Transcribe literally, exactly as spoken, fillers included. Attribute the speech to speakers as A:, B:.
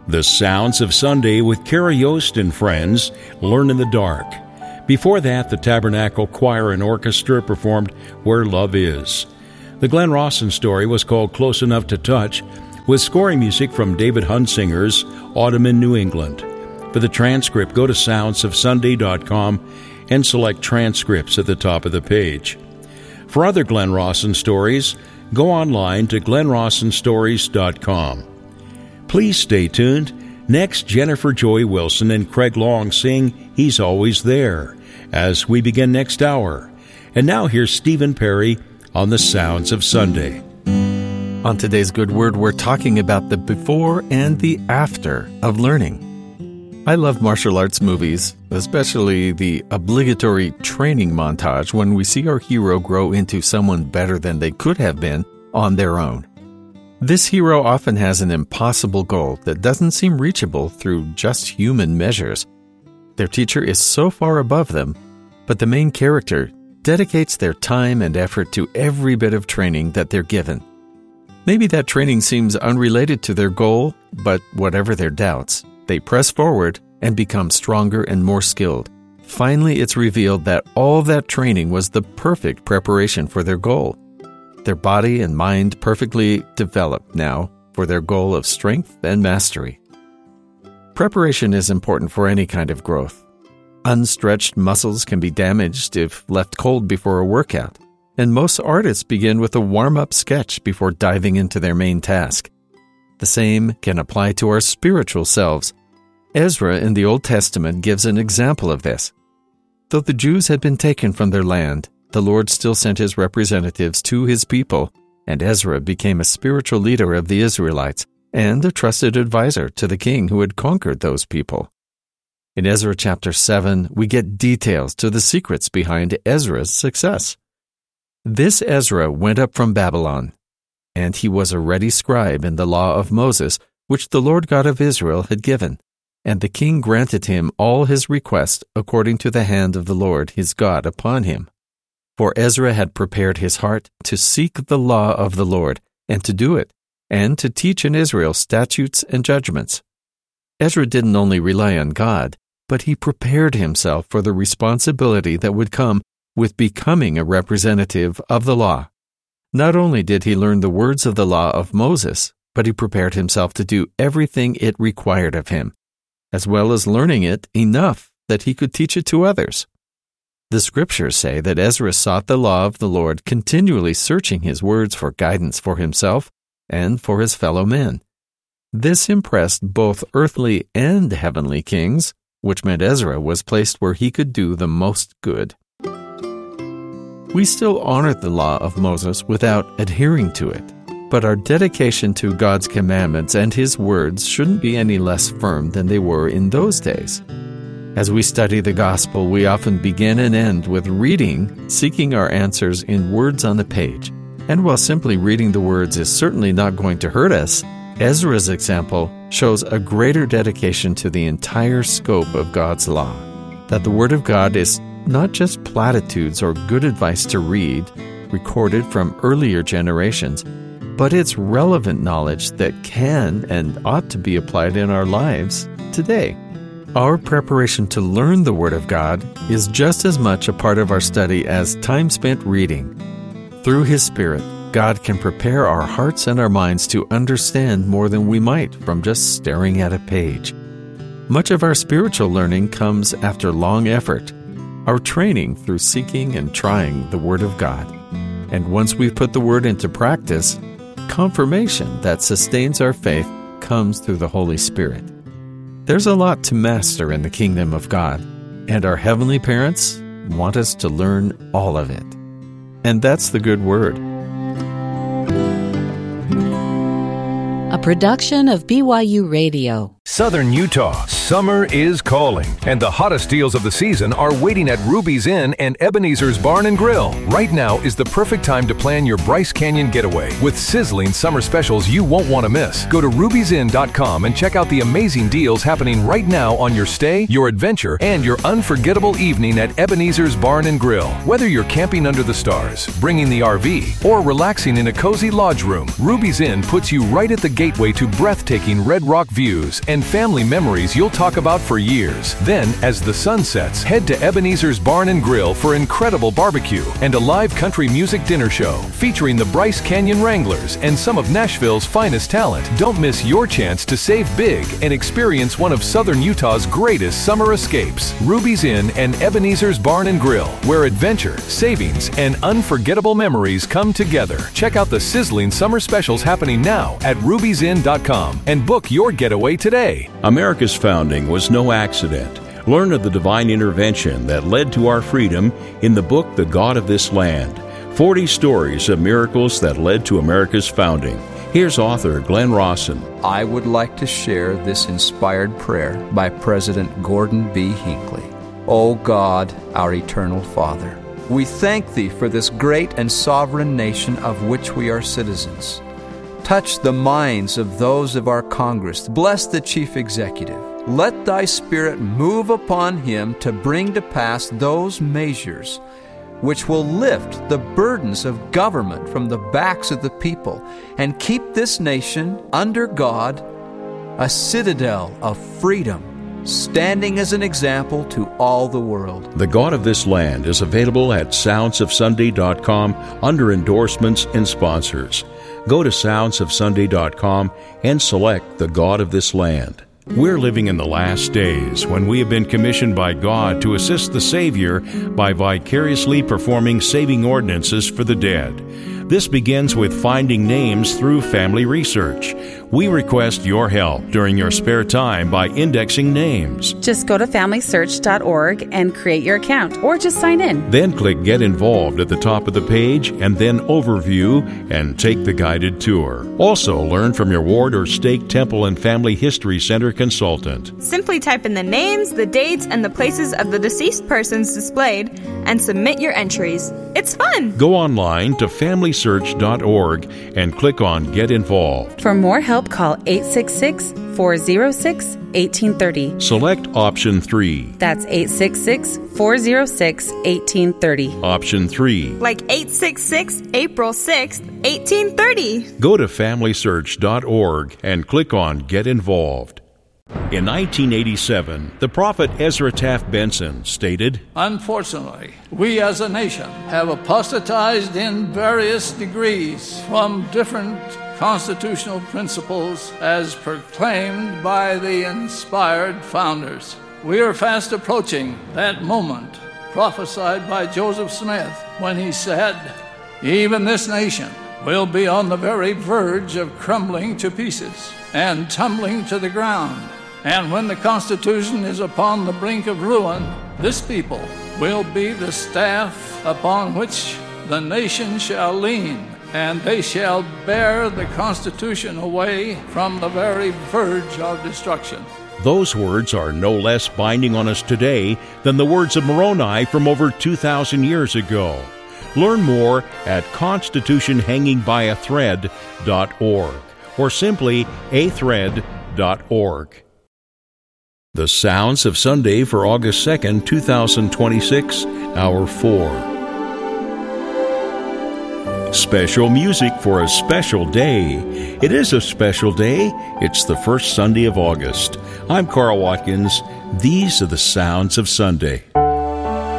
A: The Sounds of Sunday with Carrie Yost and friends, Learn in the Dark. Before that, the Tabernacle Choir and Orchestra performed Where Love Is. The Glenn Rawson story was called Close Enough to Touch, with scoring music from David Hunsinger's Autumn in New England. For the transcript, go to sounds of sunday dot com and select Transcripts at the top of the page. For other Glenn Rawson stories, go online to glenn rawson stories dot com. Please stay tuned. Next, Jennifer Joy Wilson and Craig Long sing He's Always There as we begin next hour. And now here's Stephen Perry on the Sounds of Sunday.
B: On today's Good Word, we're talking about the before and the after of learning. I love martial arts movies, especially the obligatory training montage when we see our hero grow into someone better than they could have been on their own. This hero often has an impossible goal that doesn't seem reachable through just human measures. Their teacher is so far above them, but the main character dedicates their time and effort to every bit of training that they're given. Maybe that training seems unrelated to their goal, but whatever their doubts, they press forward and become stronger and more skilled. Finally, it's revealed that all that training was the perfect preparation for their goal. Their body and mind perfectly developed now for their goal of strength and mastery. Preparation is important for any kind of growth. Unstretched muscles can be damaged if left cold before a workout, and most artists begin with a warm-up sketch before diving into their main task. The same can apply to our spiritual selves. Ezra in the Old Testament gives an example of this. Though the Jews had been taken from their land, the Lord still sent his representatives to his people, and Ezra became a spiritual leader of the Israelites and a trusted advisor to the king who had conquered those people. In Ezra chapter seven, we get details to the secrets behind Ezra's success. This Ezra went up from Babylon, and he was a ready scribe in the law of Moses, which the Lord God of Israel had given. And the king granted him all his requests according to the hand of the Lord his God upon him. For Ezra had prepared his heart to seek the law of the Lord, and to do it, and to teach in Israel statutes and judgments. Ezra didn't only rely on God, but he prepared himself for the responsibility that would come with becoming a representative of the law. Not only did he learn the words of the law of Moses, but he prepared himself to do everything it required of him, as well as learning it enough that he could teach it to others. The scriptures say that Ezra sought the law of the Lord, continually searching his words for guidance for himself and for his fellow men. This impressed both earthly and heavenly kings, which meant Ezra was placed where he could do the most good. We still honor the law of Moses without adhering to it, but our dedication to God's commandments and his words shouldn't be any less firm than they were in those days. As we study the gospel, we often begin and end with reading, seeking our answers in words on the page. And while simply reading the words is certainly not going to hurt us, Ezra's example shows a greater dedication to the entire scope of God's law, that the Word of God is not just platitudes or good advice to read, recorded from earlier generations, but it's relevant knowledge that can and ought to be applied in our lives today. Our preparation to learn the Word of God is just as much a part of our study as time spent reading. Through His Spirit, God can prepare our hearts and our minds to understand more than we might from just staring at a page. Much of our spiritual learning comes after long effort, our training through seeking and trying the Word of God. And once we've put the Word into practice, confirmation that sustains our faith comes through the Holy Spirit. There's a lot to master in the kingdom of God, and our heavenly parents want us to learn all of it. And that's the Good Word.
C: A production of B Y U Radio.
D: Southern Utah
C: Summer is calling, and the hottest deals of the season are waiting at Ruby's Inn and Ebenezer's Barn and Grill. Right now is the perfect time to plan your Bryce Canyon getaway with sizzling summer specials you won't want to miss. Go to rubies inn dot com and check out the amazing deals happening right now on your stay, your adventure, and your unforgettable evening at Ebenezer's Barn and Grill. Whether you're camping under the stars, bringing the R V, or relaxing in a cozy lodge room, Ruby's Inn puts you right at the gateway to breathtaking Red Rock views and family memories you'll talk about for years. Then, as the sun sets, head to Ebenezer's Barn and Grill for incredible barbecue and a live country music dinner show featuring the Bryce Canyon Wranglers and some of Nashville's finest talent. Don't miss your chance to save big and experience one of Southern Utah's greatest summer escapes. Ruby's Inn and Ebenezer's Barn and Grill, where adventure, savings, and unforgettable memories come together. Check out the sizzling summer specials happening now at rubies inn dot com and book your getaway today.
A: America's founding was no accident. Learn of the divine intervention that led to our freedom in the book The God of This Land. forty stories of miracles that led to America's founding. Here's author Glenn Rawson.
D: I would like to share this inspired prayer by President Gordon B. Hinckley. O God, our eternal Father, we thank Thee for this great and sovereign nation of which we are citizens. Touch the minds of those of our Congress. Bless the Chief Executive. Let Thy Spirit move upon him to bring to pass those measures which will lift the burdens of government from the backs of the people and keep this nation under God, a citadel of freedom, standing as an example to all the world.
A: The God of This Land is available at sounds of sunday dot com under endorsements and sponsors. Go to sounds of sunday dot com and select The God of This Land. We're living in the last days when we have been commissioned by God to assist the Savior by vicariously performing saving ordinances for the dead. This begins with finding names through family research. We request your help during your spare time by indexing names.
E: Just go to family search dot org and create your account, or just sign in.
A: Then click Get Involved at the top of the page, and then Overview, and take the guided tour. Also, learn from your ward or stake Temple and Family History Center consultant.
F: Simply type in the names, the dates, and the places of the deceased persons displayed, and submit your entries. It's fun!
A: Go online to family search dot org and click on Get Involved.
E: For more help, call eight six six, four oh six, one eight three oh.
A: Select option three.
E: That's eight six six, four oh six, one eight three oh.
A: Option three.
F: Like eight six six, April sixth, eighteen thirty.
A: Go to family search dot org and click on Get Involved. In nineteen eighty-seven, the prophet Ezra Taft Benson stated,
G: Unfortunately, we as a nation have apostatized in various degrees from different constitutional principles as proclaimed by the inspired founders. We are fast approaching that moment prophesied by Joseph Smith when he said, even this nation will be on the very verge of crumbling to pieces and tumbling to the ground. And when the Constitution is upon the brink of ruin, this people will be the staff upon which the nation shall lean, and they shall bear the Constitution away from the very verge of destruction.
A: Those words are no less binding on us today than the words of Moroni from over two thousand years ago. Learn more at constitution hanging by a thread dot org or simply a thread dot org. The Sounds of Sunday for August second, twenty twenty-six, Hour four. Special music for a special day. It is a special day. It's the first Sunday of August. I'm Carl Watkins. These are the Sounds of Sunday.